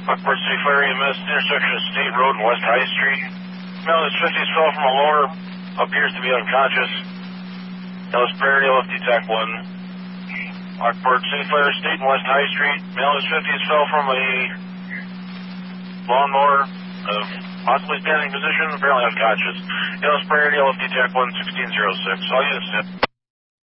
Rockport City Fire EMS, intersection of State Road and West High Street. Male is 50s fell from a lower, appears to be unconscious. Dallas Prairie, LFD TAC 1. Rockport City Fire, State and West High Street. Male is 50s fell from a lawnmower, possibly standing position, apparently unconscious. Dallas Prairie, LFD TAC 1, 1606. All units.